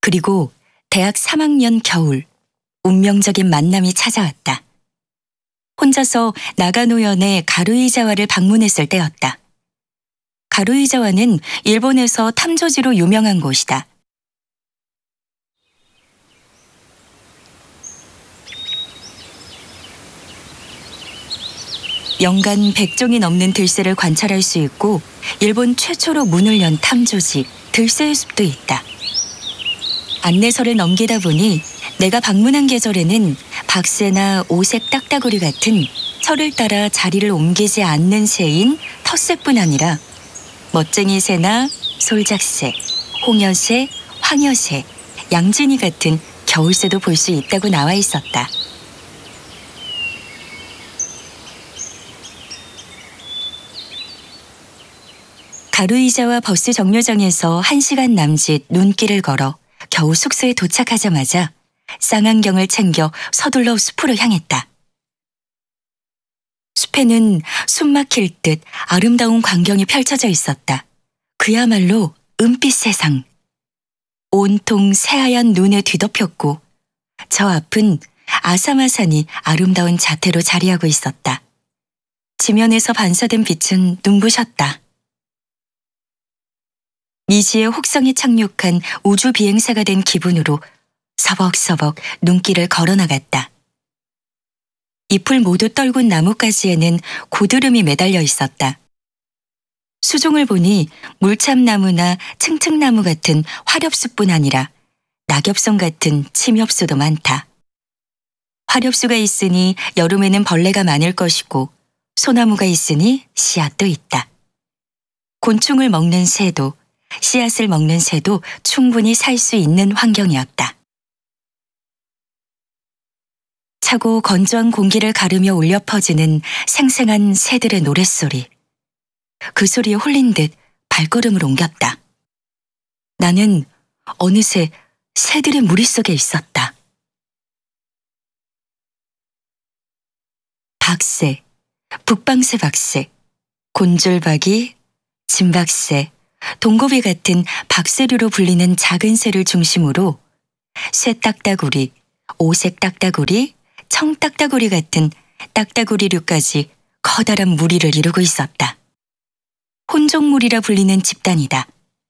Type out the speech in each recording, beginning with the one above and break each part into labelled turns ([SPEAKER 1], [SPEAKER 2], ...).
[SPEAKER 1] 그리고 대학 3학년 겨울, 운명적인 만남이 찾아왔다. 혼자서 나가노현의 가루이자와를 방문했을 때였다. 가루이자와는 일본에서 탐조지로 유명한 곳이다. 연간 100종이 넘는 들새를 관찰할 수 있고 일본 최초로 문을 연 탐조지 들새의 숲도 있다. 안내서를 넘기다 보니 내가 방문한 계절에는 박새나 오색 딱따구리 같은 철을 따라 자리를 옮기지 않는 새인 텃새뿐 아니라 멋쟁이 새나 솔작새, 홍여새, 황여새, 양진이 같은 겨울새도 볼 수 있다고 나와 있었다. 가루이자와 버스 정류장에서 1시간 남짓 눈길을 걸어 겨우 숙소에 도착하자마자 쌍안경을 챙겨 서둘러 숲으로 향했다. 숲에는 숨 막힐 듯 아름다운 광경이 펼쳐져 있었다. 그야말로 은빛 세상. 온통 새하얀 눈에 뒤덮였고 저 앞은 아사마산이 아름다운 자태로 자리하고 있었다. 지면에서 반사된 빛은 눈부셨다. 미지의 혹성에 착륙한 우주 비행사가 된 기분으로 서벅서벅 눈길을 걸어나갔다. 잎을 모두 떨군 나뭇가지에는 고드름이 매달려 있었다. 수종을 보니 물참나무나 층층나무 같은 화렵수뿐 아니라 낙엽송 같은 침엽수도 많다. 화렵수가 있으니 여름에는 벌레가 많을 것이고 소나무가 있으니 씨앗도 있다. 곤충을 먹는 새도 씨앗을 먹는 새도 충분히 살 수 있는 환경이었다. 차고 건조한 공기를 가르며 울려 퍼지는 생생한 새들의 노랫소리. 그 소리에 홀린 듯 발걸음을 옮겼다. 나는 어느새 새들의 무리 속에 있었다. 박새, 북방새 박새, 곤줄박이, 진박새, 동고비 같은 박새류로 불리는 작은 새를 중심으로 쇠딱따구리, 오색 딱따구리, 청딱따구리 같은 딱따구리류까지 커다란 무리를 이루고 있었다. 혼종무리라 불리는 집단이다.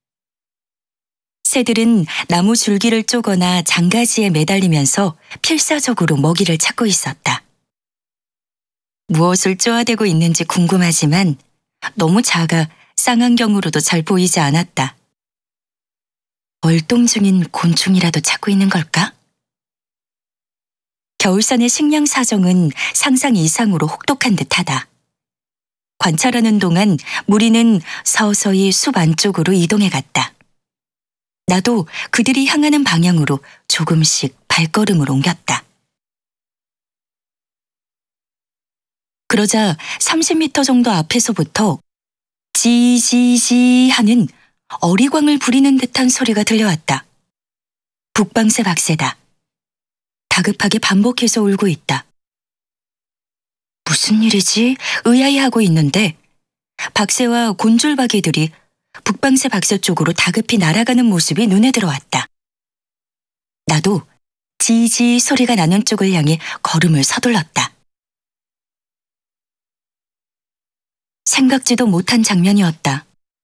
[SPEAKER 1] 새들은 나무 줄기를 쪼거나 장가지에 매달리면서 필사적으로 먹이를 찾고 있었다. 무엇을 쪼아대고 있는지 궁금하지만 너무 작아 쌍안경으로도 잘 보이지 않았다. 월동 중인 곤충이라도 찾고 있는 걸까? 겨울산의 식량 사정은 상상 이상으로 혹독한 듯하다. 관찰하는 동안 무리는 서서히 숲 안쪽으로 이동해 갔다. 나도 그들이 향하는 방향으로 조금씩 발걸음을 옮겼다. 그러자 30m 정도 앞에서부터 지지지 하는 어리광을 부리는 듯한 소리가 들려왔다. 북방새 박새다. 다급하게 반복해서 울고 있다. 무슨 일이지? 의아해하고 있는데 박새와 곤줄박이들이 북방새 박새 쪽으로 다급히 날아가는 모습이 눈에 들어왔다. 나도 지지 소리가 나는 쪽을 향해 걸음을 서둘렀다. 생각지도 못한 장면이었다.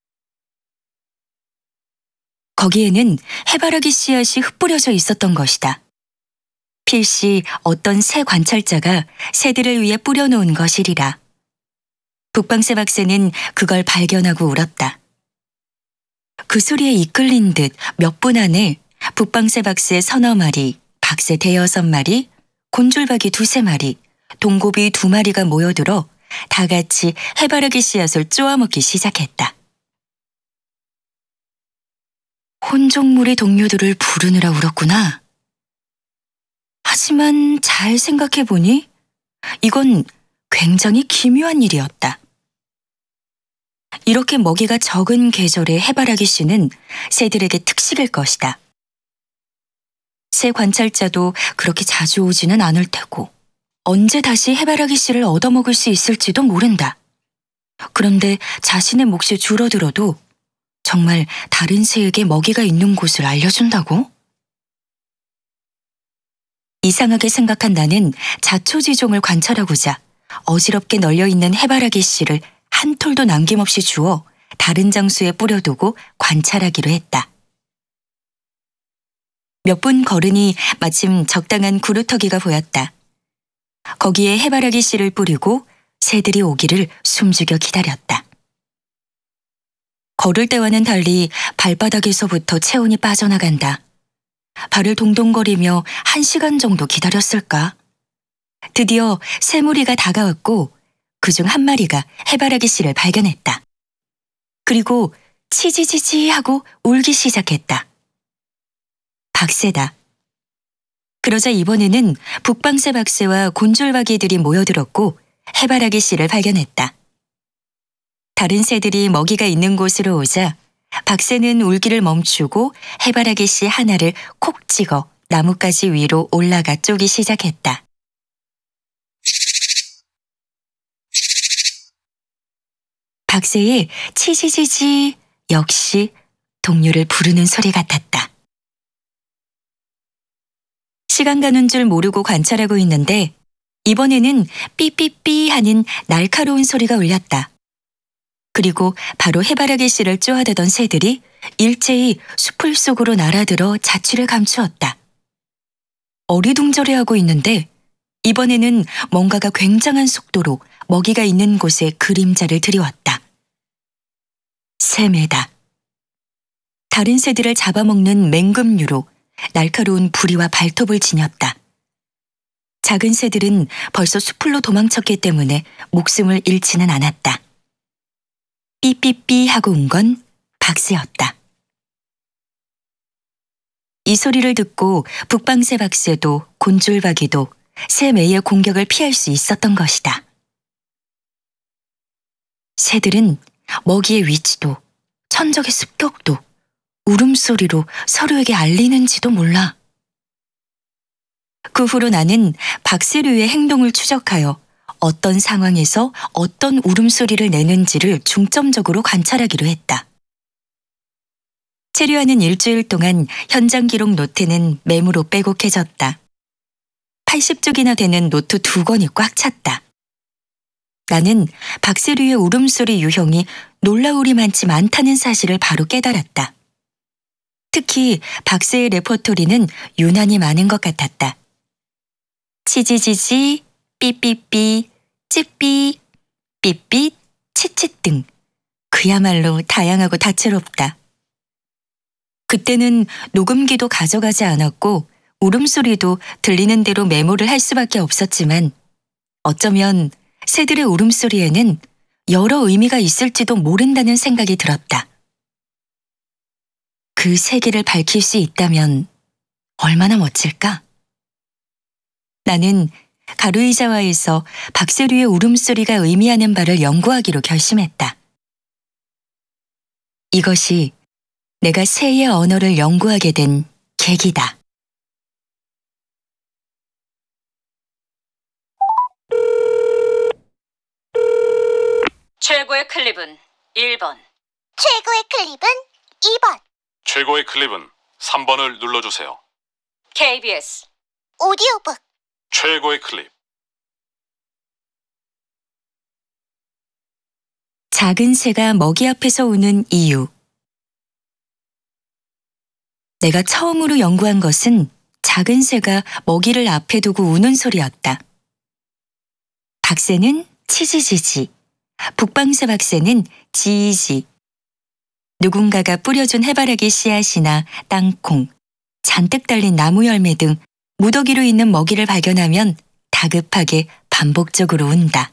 [SPEAKER 1] 거기에는 해바라기 씨앗이 흩뿌려져 있었던 것이다. 필시 어떤 새 관찰자가 새들을 위해 뿌려놓은 것이리라. 북방새 박새는 그걸 발견하고 울었다. 그 소리에 이끌린 듯 몇 분 안에 북방새 박새 서너 마리, 박새 대여섯 마리, 곤줄박이 두세 마리, 동고비 두 마리가 모여들어 다 같이 해바라기 씨앗을 쪼아먹기 시작했다. 혼종무리 동료들을 부르느라 울었구나. 하지만 잘 생각해보니 이건 굉장히 기묘한 일이었다. 이렇게 먹이가 적은 계절의 해바라기 씨는 새들에게 특식일 것이다. 새 관찰자도 그렇게 자주 오지는 않을 테고 언제 다시 해바라기 씨를 얻어먹을 수 있을지도 모른다. 그런데 자신의 몫이 줄어들어도 정말 다른 새에게 먹이가 있는 곳을 알려준다고? 이상하게 생각한 나는 자초지종을 관찰하고자 어지럽게 널려있는 해바라기 씨를 한 톨도 남김없이 주워 다른 장소에 뿌려두고 관찰하기로 했다. 몇 분 걸으니 마침 적당한 구루터기가 보였다. 거기에 해바라기 씨를 뿌리고 새들이 오기를 숨죽여 기다렸다. 걸을 때와는 달리 발바닥에서부터 체온이 빠져나간다. 발을 동동거리며 1시간 정도 기다렸을까? 드디어 새 무리가 다가왔고 그중 한 마리가 해바라기 씨를 발견했다. 그리고 치지지지 하고 울기 시작했다. 박새다. 그러자 이번에는 북방새 박새와 곤줄박이들이 모여들었고 해바라기 씨를 발견했다. 다른 새들이 먹이가 있는 곳으로 오자 박새는 울기를 멈추고 해바라기 씨 하나를 콕 찍어 나뭇가지 위로 올라가 쪼기 시작했다. 박새의 치지지지 역시 동료를 부르는 소리 같았다. 시간 가는 줄 모르고 관찰하고 있는데 이번에는 삐삐삐 하는 날카로운 소리가 울렸다. 그리고 바로 해바라기 씨를 쪼아대던 새들이 일제히 수풀 속으로 날아들어 자취를 감추었다. 어리둥절해하고 있는데 이번에는 뭔가가 굉장한 속도로 먹이가 있는 곳에 그림자를 들이왔다. 새매다. 다른 새들을 잡아먹는 맹금류로 날카로운 부리와 발톱을 지녔다. 작은 새들은 벌써 수풀로 도망쳤기 때문에 목숨을 잃지는 않았다. 삐삐삐 하고 운 건 박새였다. 이 소리를 듣고 북방새 박새도 곤줄박이도 새매의 공격을 피할 수 있었던 것이다. 새들은 먹이의 위치도 천적의 습격도 울음소리로 서로에게 알리는지도 몰라. 그 후로 나는 박새류의 행동을 추적하여 어떤 상황에서 어떤 울음소리를 내는지를 중점적으로 관찰하기로 했다. 체류하는 일주일 동안 현장 기록 노트는 메모로 빼곡해졌다. 80쪽이나 되는 노트 2권이 꽉 찼다. 나는 박새류의 울음소리 유형이 놀라우리만치 많다는 사실을 바로 깨달았다. 특히 박새의 레퍼토리는 유난히 많은 것 같았다. 치지지지, 삐삐삐, 찌삐, 삐삐, 치칫 등 그야말로 다양하고 다채롭다. 그때는 녹음기도 가져가지 않았고 울음소리도 들리는 대로 메모를 할 수밖에 없었지만 어쩌면 새들의 울음소리에는 여러 의미가 있을지도 모른다는 생각이 들었다. 그 세계를 밝힐 수 있다면 얼마나 멋질까? 나는 가루이자와에서 박새류의 울음소리가 의미하는 바를 연구하기로 결심했다. 이것이 내가 새의 언어를 연구하게 된 계기다.
[SPEAKER 2] 최고의 클립은 1번.
[SPEAKER 3] 최고의 클립은 2번.
[SPEAKER 4] 최고의 클립은 3번을 눌러주세요.
[SPEAKER 2] KBS.
[SPEAKER 3] 오디오북.
[SPEAKER 4] 최고의 클립.
[SPEAKER 1] 작은 새가 먹이 앞에서 우는 이유. 내가 처음으로 연구한 것은 작은 새가 먹이를 앞에 두고 우는 소리였다. 박새는 치지지지, 북방새 박새는 지이지. 누군가가 뿌려준 해바라기 씨앗이나 땅콩, 잔뜩 달린 나무 열매 등 무더기로 있는 먹이를 발견하면 다급하게 반복적으로 운다.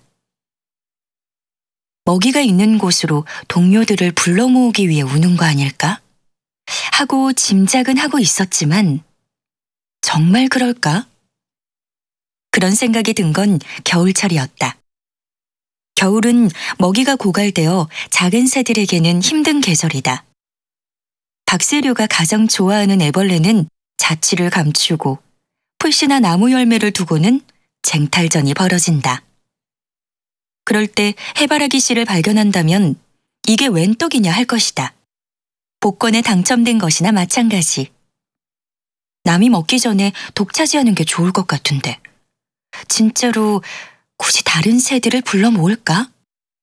[SPEAKER 1] 먹이가 있는 곳으로 동료들을 불러 모으기 위해 우는 거 아닐까? 하고 짐작은 하고 있었지만 정말 그럴까? 그런 생각이 든 건 겨울철이었다. 겨울은 먹이가 고갈되어 작은 새들에게는 힘든 계절이다. 박새류가 가장 좋아하는 애벌레는 자취를 감추고 풀씨나 나무 열매를 두고는 쟁탈전이 벌어진다. 그럴 때 해바라기 씨를 발견한다면 이게 웬 떡이냐 할 것이다. 복권에 당첨된 것이나 마찬가지. 남이 먹기 전에 독차지하는 게 좋을 것 같은데. 진짜로 굳이 다른 새들을 불러 모을까?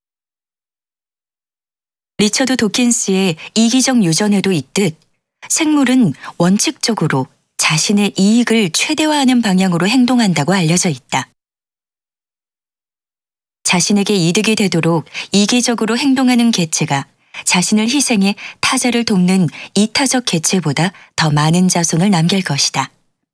[SPEAKER 1] 리처드 도킨스의 이기적 유전에도 있듯 생물은 원칙적으로 자신의 이익을 최대화하는 방향으로 행동한다고 알려져 있다. 자신에게 이득이 되도록 이기적으로 행동하는 개체가 자신을 희생해 타자를 돕는 이타적 개체보다 더 많은 자손을 남길 것이다.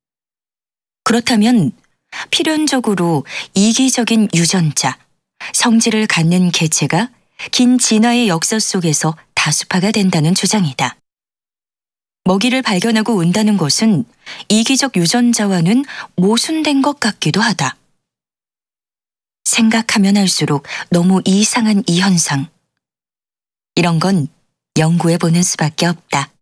[SPEAKER 1] 그렇다면 필연적으로 이기적인 유전자, 성질을 갖는 개체가 긴 진화의 역사 속에서 다수파가 된다는 주장이다. 먹이를 발견하고 온다는 것은 이기적 유전자와는 모순된 것 같기도 하다. 생각하면 할수록 너무 이상한 이 현상. 이런 건 연구해 보는 수밖에 없다.